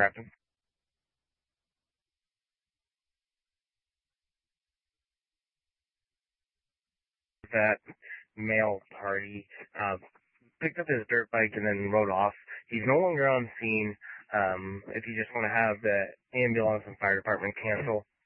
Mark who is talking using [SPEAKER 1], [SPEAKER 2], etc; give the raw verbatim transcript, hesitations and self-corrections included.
[SPEAKER 1] Captain. That male party uh, picked up his dirt bike and then rode off. He's no longer on scene. Um, if you just want to have the ambulance and fire department cancel